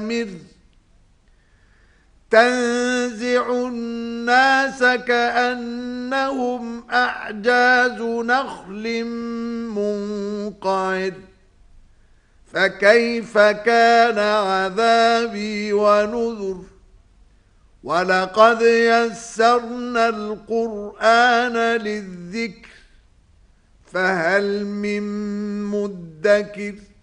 دامر تنزع الناس كأنهم أعجاز نخل منقعر فكيف كان عذابي ونذر ولقد يسرنا القرآن للذكر فهل من مدكر